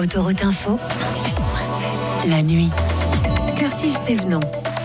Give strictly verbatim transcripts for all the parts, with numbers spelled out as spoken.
Autoroute Info, cent sept virgule sept. La nuit. Curtis Thévenon.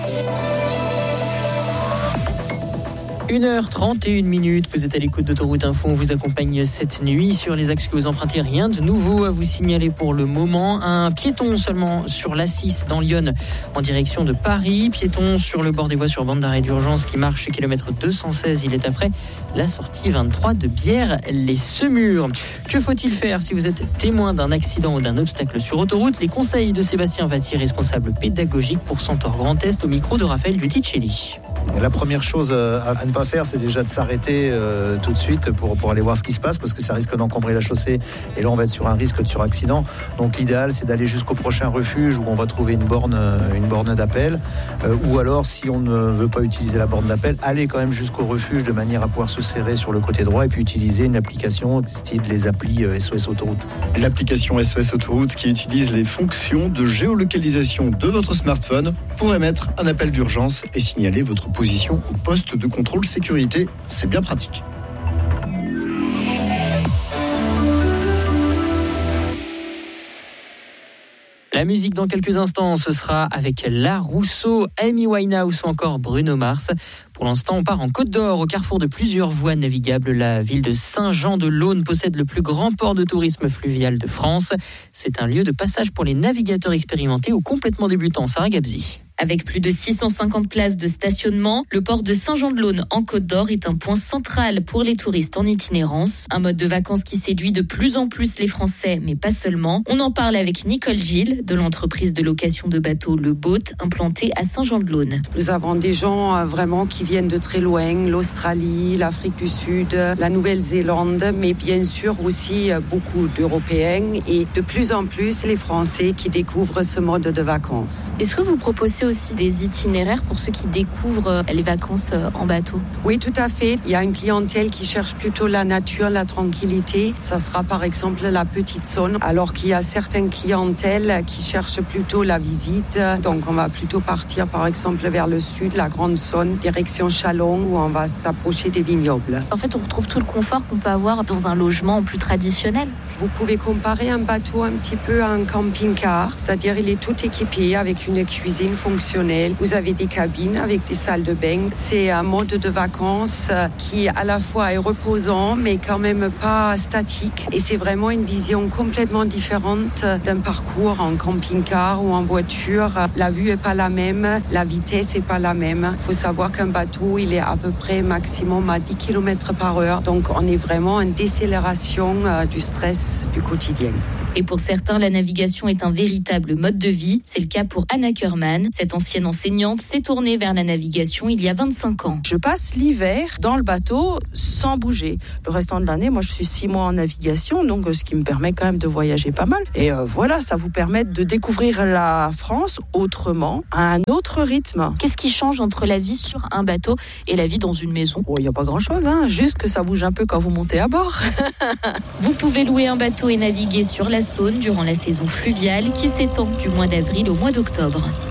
une heure trente et une minutes, vous êtes à l'écoute d'Autoroute Info, on vous accompagne cette nuit sur les axes que vous empruntez, rien de nouveau à vous signaler pour le moment. Un piéton seulement sur l'A six dans Lyon en direction de Paris, piéton sur le bord des voies sur bande d'arrêt d'urgence qui marche kilomètre deux cent seize, il est après la sortie vingt-trois de Bière-les-Semurs. Que faut-il faire si vous êtes témoin d'un accident ou d'un obstacle sur autoroute? Les conseils de Sébastien Vati, responsable pédagogique pour Centaure Grand Est, au micro de Raphaël Duticelli. La première chose à ne pas faire, c'est déjà de s'arrêter euh, tout de suite pour, pour aller voir ce qui se passe, parce que ça risque d'encombrer la chaussée et là on va être sur un risque de suraccident. Donc l'idéal, c'est d'aller jusqu'au prochain refuge où on va trouver une borne, une borne d'appel, euh, ou alors si on ne veut pas utiliser la borne d'appel, aller quand même jusqu'au refuge de manière à pouvoir se serrer sur le côté droit et puis utiliser une application style les applis euh, S O S Autoroute. L'application S O S Autoroute qui utilise les fonctions de géolocalisation de votre smartphone pour émettre un appel d'urgence et signaler votre position au poste de contrôle sécurité. C'est bien pratique. La musique dans quelques instants, ce sera avec La Rousseau, Amy Winehouse ou encore Bruno Mars. Pour l'instant, on part en Côte d'Or, au carrefour de plusieurs voies navigables. La ville de Saint-Jean-de-Laune possède le plus grand port de tourisme fluvial de France. C'est un lieu de passage pour les navigateurs expérimentés ou complètement débutants. Sarah Gabzi. Avec plus de six cent cinquante places de stationnement, le port de Saint-Jean-de-Laune en Côte d'Or est un point central pour les touristes en itinérance. Un mode de vacances qui séduit de plus en plus les Français, mais pas seulement. On en parle avec Nicole Gilles de l'entreprise de location de bateaux Le Boat, implantée à Saint-Jean-de-Laune. Nous avons des gens vraiment qui viennent de très loin, l'Australie, l'Afrique du Sud, la Nouvelle-Zélande, mais bien sûr aussi beaucoup d'Européens et de plus en plus les Français qui découvrent ce mode de vacances. Est-ce que vous proposez aussi des itinéraires pour ceux qui découvrent les vacances en bateau? Oui, tout à fait. Il y a une clientèle qui cherche plutôt la nature, la tranquillité. Ça sera par exemple la petite Saône, alors qu'il y a certaines clientèles qui cherchent plutôt la visite. Donc on va plutôt partir par exemple vers le sud, la Grande Saône, direction Châlons, où on va s'approcher des vignobles. En fait, on retrouve tout le confort qu'on peut avoir dans un logement plus traditionnel. Vous pouvez comparer un bateau un petit peu à un camping-car, c'est-à-dire il est tout équipé avec une cuisine fonctionnelle. Vous avez des cabines avec des salles de bain. C'est un mode de vacances qui à la fois est reposant, mais quand même pas statique. Et c'est vraiment une vision complètement différente d'un parcours en camping-car ou en voiture. La vue est pas la même, la vitesse est pas la même. Il faut savoir qu'un bateau, il est à peu près maximum à dix kilomètres par heure. Donc on est vraiment en décélération du stress du quotidien. Et pour certains, la navigation est un véritable mode de vie. C'est le cas pour Anna Kerman. Cette ancienne enseignante s'est tournée vers la navigation il y a vingt-cinq ans. Je passe l'hiver dans le bateau sans bouger. Le restant de l'année, moi, je suis six mois en navigation, donc ce qui me permet quand même de voyager pas mal. Et euh, voilà, ça vous permet de découvrir la France autrement, à un autre rythme. Qu'est-ce qui change entre la vie sur un bateau et la vie dans une maison? Bon, il n'y a pas grand-chose, hein, juste que ça bouge un peu quand vous montez à bord. Vous pouvez louer un bateau et naviguer sur la Saône durant la saison fluviale qui s'étend du mois d'avril au mois d'octobre.